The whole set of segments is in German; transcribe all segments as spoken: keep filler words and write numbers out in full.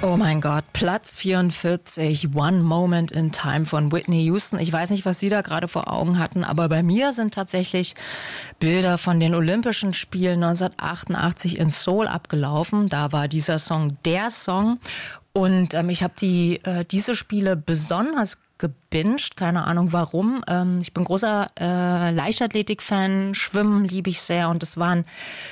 Oh mein Gott, Platz vierundvierzig, One Moment in Time von Whitney Houston. Ich weiß nicht, was Sie da gerade vor Augen hatten, aber bei mir sind tatsächlich Bilder von den Olympischen Spielen neunzehnhundertachtundachtzig in Seoul abgelaufen. Da war dieser Song der Song. Und ähm, ich habe die äh, diese Spiele besonders gebinged, keine Ahnung warum. Ähm, ich bin großer äh, Leichtathletik-Fan, Schwimmen liebe ich sehr und es waren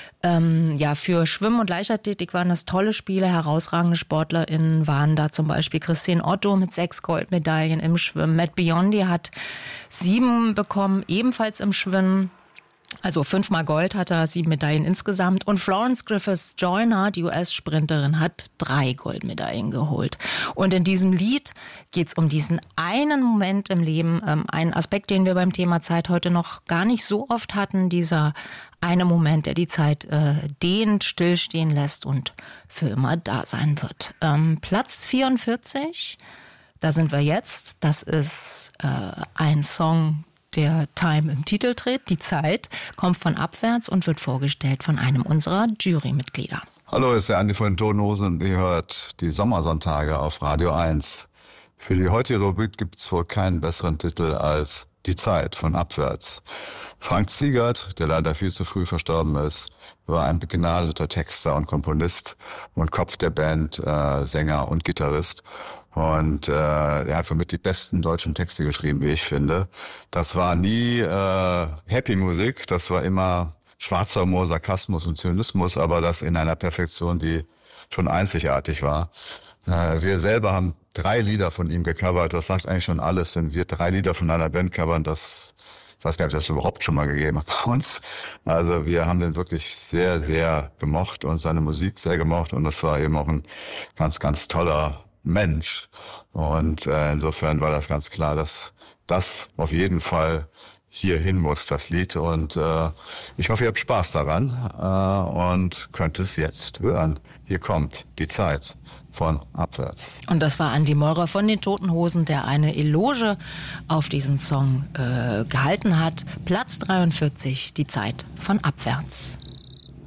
ähm, ja für Schwimmen und Leichtathletik waren das tolle Spiele, herausragende SportlerInnen waren da zum Beispiel Christine Otto mit sechs Goldmedaillen im Schwimmen, Matt Biondi hat sieben bekommen, ebenfalls im Schwimmen. Also fünfmal Gold hat er, sieben Medaillen insgesamt. Und Florence Griffiths Joyner, die U S-Sprinterin, hat drei Goldmedaillen geholt. Und in diesem Lied geht es um diesen einen Moment im Leben, ähm, einen Aspekt, den wir beim Thema Zeit heute noch gar nicht so oft hatten, dieser eine Moment, der die Zeit äh, dehnt, stillstehen lässt und für immer da sein wird. Ähm, Platz vierundvierzig, da sind wir jetzt. Das ist äh, ein Song, der Time im Titel trägt. Die Zeit kommt von Abwärts und wird vorgestellt von einem unserer Jurymitglieder. Hallo, ist der Andi von den Toten Hosen und ihr hört die Sommersonntage auf Radio eins. Für die heutige Rubrik gibt es wohl keinen besseren Titel als Die Zeit von Abwärts. Frank Ziegert, der leider viel zu früh verstorben ist, war ein begnadeter Texter und Komponist und Kopf der Band, äh, Sänger und Gitarrist. Und äh, er hat für mich die besten deutschen Texte geschrieben, wie ich finde. Das war nie äh, Happy Musik, das war immer schwarzer Humor, Sarkasmus und Zynismus, aber das in einer Perfektion, die schon einzigartig war. Äh, wir selber haben drei Lieder von ihm gecovert, das sagt eigentlich schon alles. Wenn wir drei Lieder von einer Band covern, das, ich weiß gar nicht, ob das überhaupt schon mal gegeben hat bei uns. Also wir haben den wirklich sehr, sehr gemocht und seine Musik sehr gemocht und das war eben auch ein ganz, ganz toller Mensch. Und äh, insofern war das ganz klar, dass das auf jeden Fall hier hin muss, das Lied. Und äh, ich hoffe, ihr habt Spaß daran äh, und könnt es jetzt hören. Hier kommt die Zeit von Abwärts. Und das war Andi Meurer von den Toten Hosen, der eine Eloge auf diesen Song äh, gehalten hat. Platz dreiundvierzig, die Zeit von Abwärts.